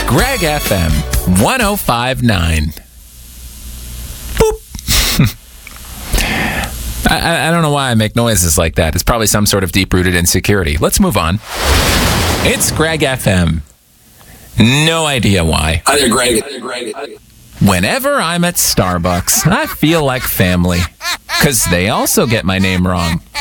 Greg FM 105.9. Boop. I don't know why I make noises like that. It's probably some sort of deep-rooted insecurity. Let's move on. It's Greg FM. No idea why. Hi there, Greg. Whenever I'm at Starbucks, I feel like family. Because they also get my name wrong.